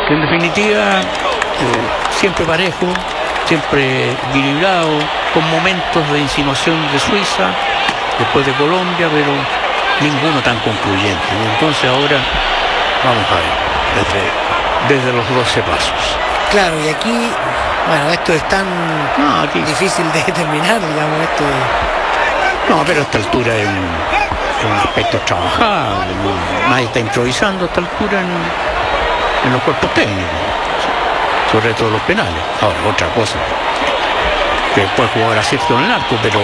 En definitiva, siempre parejo, siempre equilibrado, con momentos de insinuación de Suiza, después de Colombia, pero ninguno tan concluyente. Y entonces ahora vamos a ver, desde los 12 pasos. Claro, y aquí, bueno, esto es tan difícil de determinar, digamos, esto es... No, pero a esta altura es un aspecto trabajado, nadie está improvisando a esta altura en los cuerpos técnicos, sobre todo los penales. Ahora, otra cosa, que puede jugar a Sergio en el arco, pero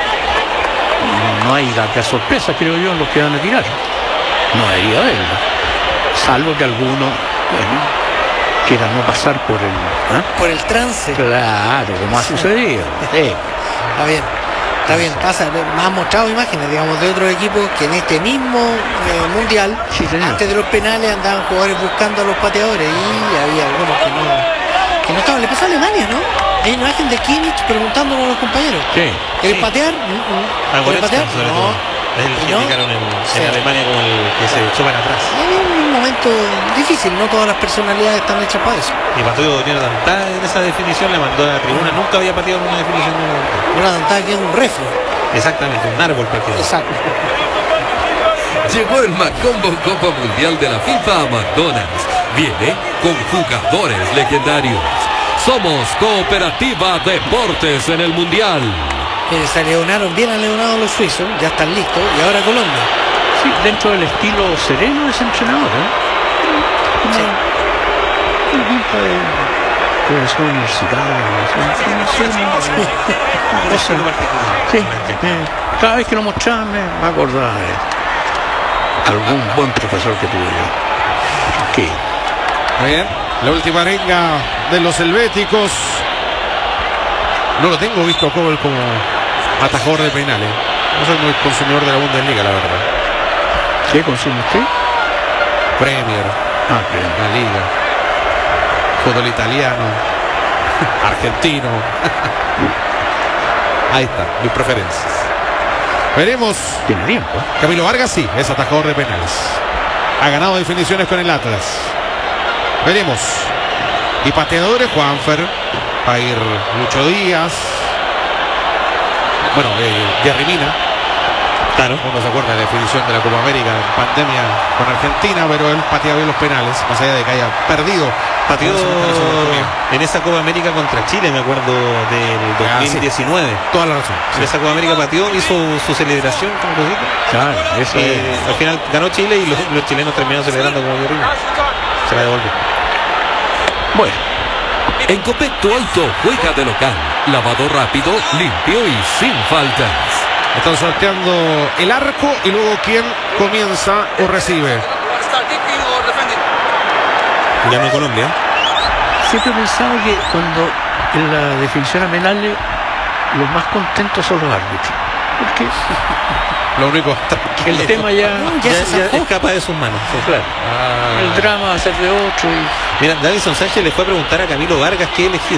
no hay la sorpresa, creo yo, en los que van a tirar. No debería haberlo, salvo que alguno, quiera no pasar por el trance. Claro, como ha sucedido. Sí. Está bien, pasa. Me han mostrado imágenes, digamos, de otros equipos que en este mismo mundial, antes de los penales, andaban jugadores buscando a los pateadores y había algunos que no estaban. Le pasó a Alemania, ¿no? Hay una imagen de Kimmich preguntándole a los compañeros. ¿Quieres patear? ¿Quieres patear? No. Es el que indicaron en Alemania como el que se echó para atrás. Es un momento difícil, no todas las personalidades están hechas para eso. Y pateó Jonathan en esa definición, le mandó a la tribuna, nunca había pateado en una definición de Jonathan, que es un refro. Exactamente, un árbol prácticamente. Exacto. Llegó el McCombo Copa Mundial de la FIFA a McDonald's. Viene con jugadores legendarios. Somos Cooperativa Deportes en el Mundial. Se aleonaron, bien aleonados los suizos, ya están listos, y ahora Colombia. Sí, dentro del estilo sereno de ese entrenador, profesor universitario, cada vez que lo mostraban me acordaba de algún buen profesor que tuve yo. Muy bien, la última arenga de los helvéticos. No lo tengo visto a Kobel como atajador de penales. No soy muy consumidor de la Bundesliga, la verdad. ¿Qué consume usted? Premier, la Liga, fútbol italiano, argentino. Ahí está, mis preferencias. Veremos. Tiene tiempo. Camilo Vargas sí, es atajador de penales. Ha ganado definiciones con el Atlas. Veremos. Y pateadores, Juanfer. Va a ir Lucho Díaz. Bueno, Jerry Mina. Claro. Uno se acuerda de la definición de la Copa América en pandemia con Argentina, pero él patea bien los penales, más allá de que haya perdido. Pateó en esa Copa América contra Chile, me acuerdo del 2019. Sí. Toda la razón. En esa Copa América pateó, hizo su celebración como cosita. Claro, eso al final ganó Chile y los chilenos terminaron celebrando como Jerry Mina. Se la devolvió. Bueno. En Copec tu auto juega de local. Lavado rápido, limpio y sin faltas. Están sorteando el arco y luego quién comienza o recibe. Ganó Colombia. Siempre he pensado que cuando en la definición a penales los más contentos son los árbitros. Porque lo único que el tema ya escapa de sus manos. Sí, claro. El drama va a ser de 8 y... Mira, Davison Sánchez le fue a preguntar a Camilo Vargas qué elegir.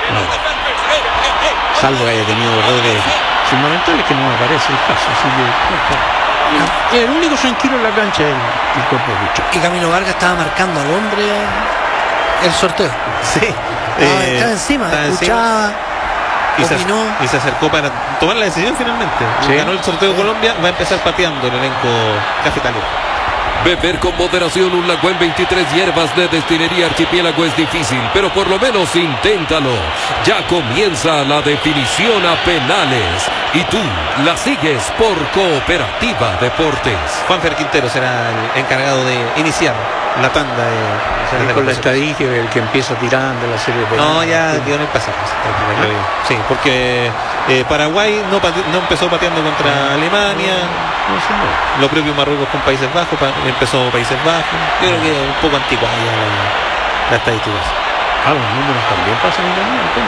Salvo que haya tenido errores fundamentales, que no me parece el caso. Así que el único tranquilo en la cancha es el cuerpo de lucha. Y Camilo Vargas estaba marcando al hombre el sorteo. Sí. Estaba encima, escuchaba. Y se acercó para tomar la decisión finalmente. Sí. Ganó el sorteo de Colombia, va a empezar pateando el elenco cafetalero. Beber con moderación un Lagüen 23 hierbas de destilería Archipiélago es difícil, pero por lo menos inténtalo. Ya comienza la definición a penales y tú la sigues por Cooperativa Deportes. Juanfer Quintero será el encargado de iniciar la tanda de con la estadística, el que empieza tirando la serie de penales. No, ya quedó en el pasado. Sí, porque Paraguay no empezó pateando contra Alemania. Lo propio Marruecos con Países Bajos, empezó Países Bajos. Yo creo que es un poco antigua ya la estadística. Los números también pasan en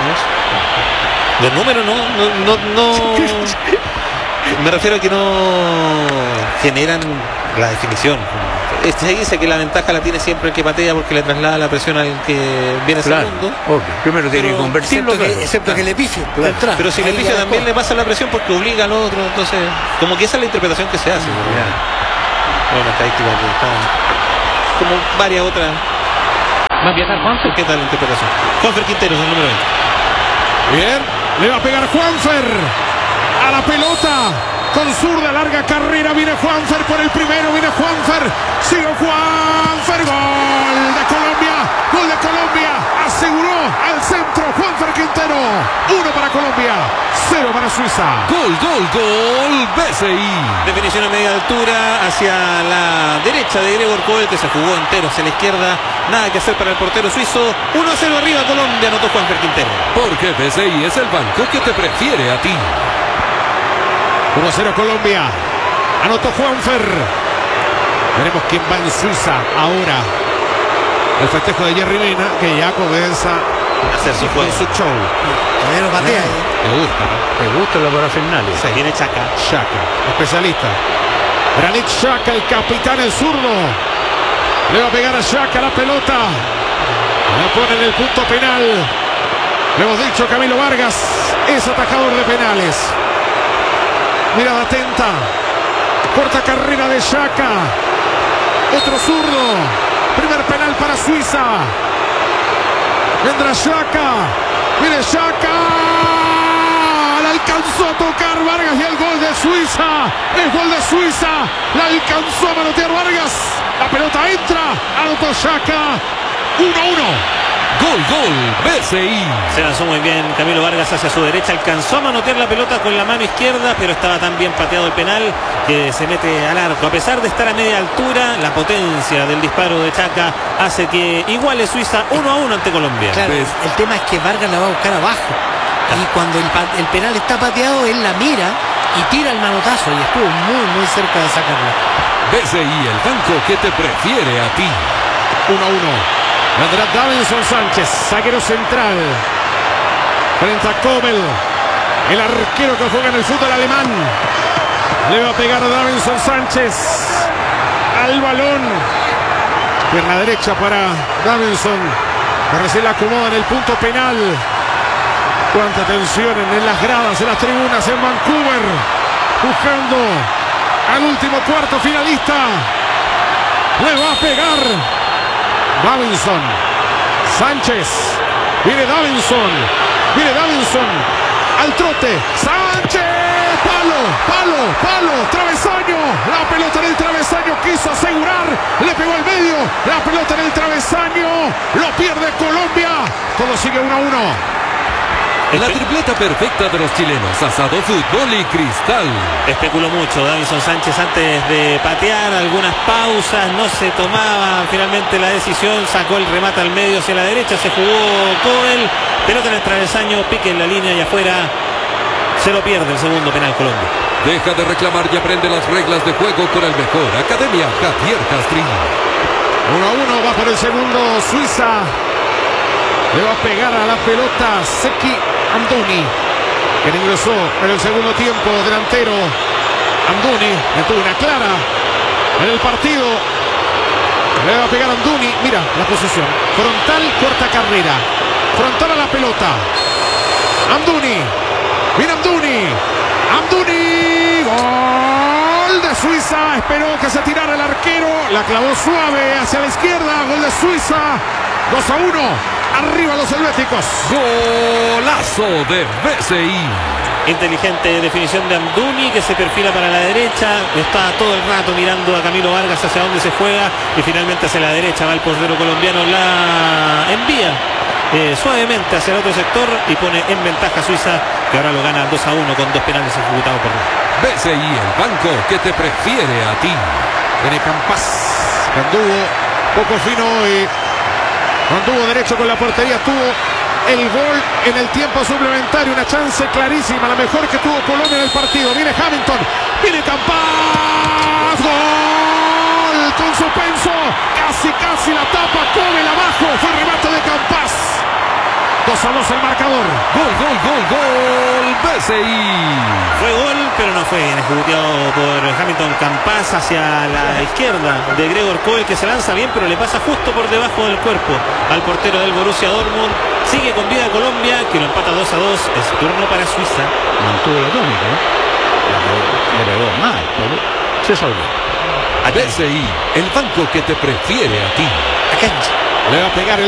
la ¿Los números no? Me refiero a que no generan la definición. Se dice que la ventaja la tiene siempre el que patea porque le traslada la presión al que viene segundo. Primero tiene que convertirlo, excepto que le pifio. Pero si le pifio también le pasa la presión porque obliga al otro. Entonces, como que esa es la interpretación que se hace. Una estadística que está como varias otras ¿Va a viajar Juanfer? ¿Qué tal la interpretación? Juanfer Quinteros, el número 20. Bien, le va a pegar Juanfer a la pelota. Con zurda, larga carrera, viene Juanfer por el primero, viene Juanfer, sigue Juanfer, gol de Colombia, aseguró al centro Juanfer Quintero, 1 para Colombia, 0 para Suiza. Gol BCI. Definición a media altura hacia la derecha de Gregor Kobel, que se jugó entero hacia la izquierda, nada que hacer para el portero suizo. 1-0 arriba Colombia, anotó Juanfer Quintero. Porque BCI es el banco que te prefiere a ti. 1-0 Colombia, anotó Juanfer. Veremos quién va en Suiza ahora. El festejo de Jerry Mina, que ya comienza A hacer su juego. su show. Todavía no patea. Me gusta la parafernalia. Se viene Chaca. Xhaka, especialista. Granit Xhaka, el capitán, el zurdo. Le va a pegar a Xhaka la pelota. La pone en el punto penal. Le hemos dicho, Camilo Vargas es atajador de penales. Mirada atenta. Corta carrera de Xhaka. Otro zurdo. Primer penal para Suiza. Vendrá Xhaka. Viene Xhaka. La alcanzó a tocar Vargas y el gol de Suiza. El gol de Suiza. La alcanzó a manotear Vargas. La pelota entra. Anotó Xhaka. 1-1. Gol BCI. Se lanzó muy bien Camilo Vargas hacia su derecha, alcanzó a manotear la pelota con la mano izquierda, pero estaba tan bien pateado el penal que se mete al arco. A pesar de estar a media altura, la potencia del disparo de Chaca hace que iguale Suiza 1-1 ante Colombia. Claro, el tema es que Vargas la va a buscar abajo. Y cuando el penal está pateado, él la mira y tira el manotazo. Y estuvo muy cerca de sacarla. BCI, el banco que te prefiere a ti. 1-1. Vendrá Davinson Sánchez, zaguero central. Frente a Kobel, el arquero que juega en el fútbol alemán. Le va a pegar a Davinson Sánchez al balón. Pierna derecha para Davinson. Que recién la acomoda en el punto penal. Cuánta tensión en las gradas, en las tribunas en Vancouver. Buscando al último cuarto finalista. Le va a pegar Davinson Sánchez. Viene Davinson al trote. Sánchez, palo, travesaño. La pelota en el travesaño, quiso asegurar, le pegó al medio. La pelota en el travesaño, lo pierde Colombia. Todo sigue 1-1. La tripleta perfecta de los chilenos, asado, fútbol y cristal. Especuló mucho Davinson Sánchez antes de patear, algunas pausas, no se tomaba finalmente la decisión, sacó el remate al medio hacia la derecha, se jugó Kobel, pelota en el travesaño, pique en la línea y afuera, se lo pierde el segundo penal Colombia. Deja de reclamar y aprende las reglas de juego con el mejor. Academia Javier Castrillo. 1-1, va por el segundo Suiza. Le va a pegar a la pelota Seki Amdouni, que ingresó en el segundo tiempo, delantero. Amdouni tuvo una clara en el partido. Le va a pegar Amdouni. Mira la posición. Frontal, corta carrera. Frontal a la pelota. Amdouni. Mira Amdouni. Gol de Suiza. Esperó que se tirara el arquero. La clavó suave hacia la izquierda. Gol de Suiza. 2-1. Arriba los helvéticos. Golazo de BCI. Inteligente definición de Amdouni, que se perfila para la derecha. Está todo el rato mirando a Camilo Vargas hacia dónde se juega. Y finalmente hacia la derecha va el portero colombiano. La envía suavemente hacia el otro sector y pone en ventaja a Suiza, que ahora lo gana 2-1 con 2 penales ejecutados por él. BCI, el banco que te prefiere a ti. Viene Campas, que anduvo poco fino y anduvo derecho con la portería. Tuvo el gol en el tiempo suplementario, una chance clarísima, la mejor que tuvo Colombia en el partido. Viene Hamilton, viene Campas, gol con suspenso, casi la tapa, Kobel abajo, fue el remate de Campas. 2-2 el marcador. Gol BCI. Fue gol, pero no fue bien ejecutado por Hamilton. Campas hacia la izquierda de Gregor Kobel, que se lanza bien, pero le pasa justo por debajo del cuerpo al portero del Borussia Dortmund. Sigue con vida Colombia, que lo empata 2-2. Es turno para Suiza. Mantuvo la tónica, ¿no? Le pegó mal, pero se salvó. BCI, el banco que te prefiere a ti. Akanji. Le va a pegar el